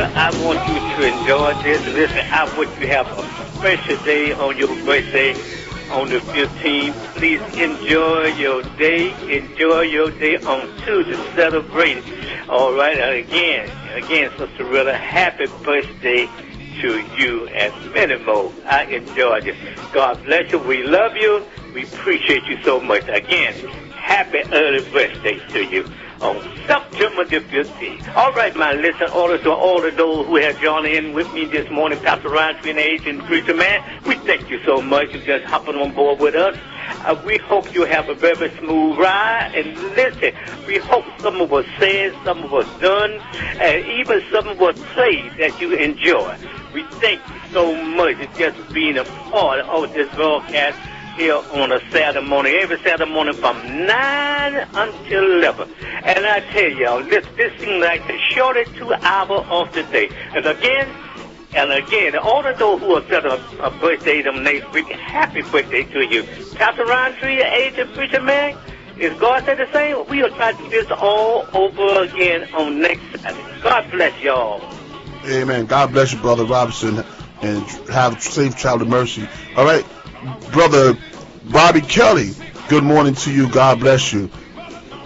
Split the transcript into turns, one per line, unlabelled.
I want you to enjoy this. Listen, I want you to have a special day on your birthday on the 15th. Please enjoy your day. Enjoy your day on Tuesday. Celebrate. All right. And again, Sister Rilla, happy birthday to you and many more. I enjoyed it. God bless you. We love you. We appreciate you so much. Again, happy early birthday to you on September the 15th. All right, my listen, orders to all of those who have joined in with me this morning, Pastor Ryan, Twin Age, and Preacher Man. We thank you so much for just hopping on board with us. We hope you have a very smooth ride. And listen, we hope some of us said, some of us done, and even some of us played that you enjoy. We thank you so much for just being a part of this broadcast here on a Saturday morning, every Saturday morning from 9 until 11. And I tell y'all, this seems like the shortest 2 hours of the day. And again, all of those who are celebrating a birthday them next week, happy birthday to you. Pastor Ron Tree, Age and Preacher Man, is God said the same? We'll try to do this all over again on next Saturday. God bless y'all.
Amen. God bless you, Brother Robinson, and have safe travel mercy. All right, Brother Bobby Kelly, good morning to you. God bless you.